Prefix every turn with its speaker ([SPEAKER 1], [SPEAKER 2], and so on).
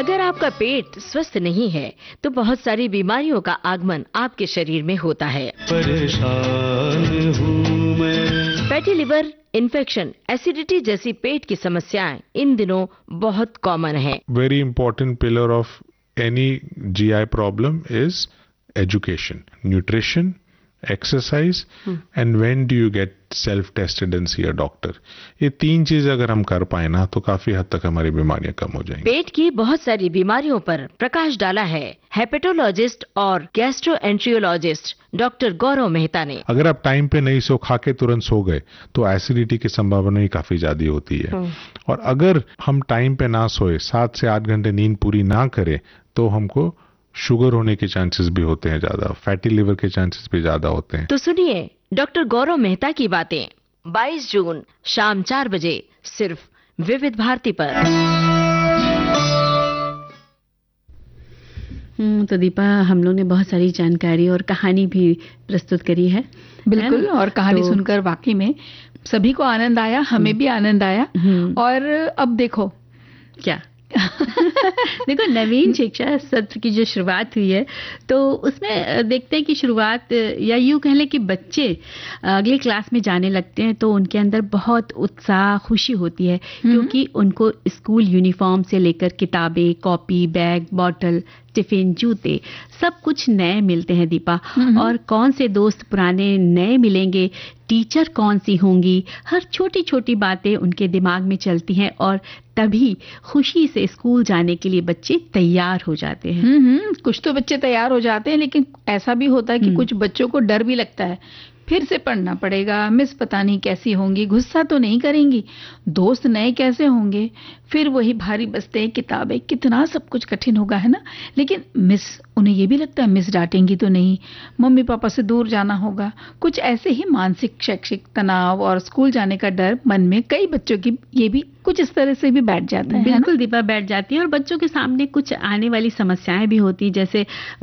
[SPEAKER 1] अगर आपका पेट स्वस्थ नहीं है तो बहुत सारी बीमारियों का आगमन आपके शरीर में होता है।
[SPEAKER 2] परेशान हूँ मैं।
[SPEAKER 1] फैटी लिवर, इन्फेक्शन, एसिडिटी जैसी पेट की समस्याएं इन दिनों बहुत कॉमन है।
[SPEAKER 3] Very important pillar of any GI problem is education, nutrition, exercise, and when do you get self-tested and see a doctor. ये 3 चीज अगर हम कर पाए ना तो काफी हद तक हमारी बीमारियां कम हो जाएंगी।
[SPEAKER 1] पेट की बहुत सारी बीमारियों पर प्रकाश डाला है हेपेटोलॉजिस्ट और गैस्ट्रोएंट्रियोलॉजिस्ट डॉक्टर गौरव मेहता ने।
[SPEAKER 3] अगर आप टाइम पे नहीं सो खा के तुरंत सो गए तो एसिडिटी की संभावना ही काफी ज्यादा होती है। और अगर हम टाइम पे ना सोए, 7 से 8 घंटे नींद पूरी ना करें तो हमको शुगर होने के चांसेस भी होते हैं ज्यादा, फैटी लिवर के चांसेस भी ज्यादा होते हैं।
[SPEAKER 1] तो सुनिए डॉक्टर गौरव मेहता की बातें 22 जून शाम 4 बजे सिर्फ विविध भारती पर।
[SPEAKER 4] तो दीपा, हम लोग ने बहुत सारी जानकारी और कहानी भी प्रस्तुत करी है।
[SPEAKER 5] बिल्कुल, और कहानी सुनकर वाकई में सभी को आनंद आया, हमें भी आनंद आया। और अब देखो
[SPEAKER 4] क्या देखो, नवीन शिक्षा सत्र की जो शुरुआत हुई है तो उसमें देखते हैं कि शुरुआत, या यूं कह लें कि बच्चे अगली क्लास में जाने लगते हैं तो उनके अंदर बहुत उत्साह, खुशी होती है क्योंकि उनको स्कूल यूनिफॉर्म से लेकर किताबें, कॉपी, बैग, बॉटल, टिफिन, जूते सब कुछ नए मिलते हैं दीपा। और कौन से दोस्त पुराने नए मिलेंगे, टीचर कौन सी होंगी, हर छोटी छोटी बातें उनके दिमाग में चलती हैं और तभी खुशी से स्कूल जाने के लिए बच्चे तैयार हो जाते हैं।
[SPEAKER 5] कुछ तो बच्चे तैयार हो जाते हैं, लेकिन ऐसा भी होता है कि कुछ बच्चों को डर भी लगता है, फिर से पढ़ना पड़ेगा, मिस पता नहीं कैसी होंगी, गुस्सा तो नहीं करेंगी, दोस्त नए कैसे होंगे, फिर वही भारी बस्ते किताबें, कितना सब कुछ कठिन होगा, है ना। लेकिन मिस, उन्हें ये भी लगता है मिस डांटेंगी तो नहीं, मम्मी पापा से दूर जाना होगा, कुछ ऐसे ही मानसिक शैक्षिक तनाव और स्कूल जाने का डर मन में कई बच्चों की ये भी कुछ इस तरह से भी बैठ जाता है।
[SPEAKER 4] बिल्कुल दीपा, बैठ जाती है। और बच्चों के सामने कुछ आने वाली समस्याएं भी होती, जैसे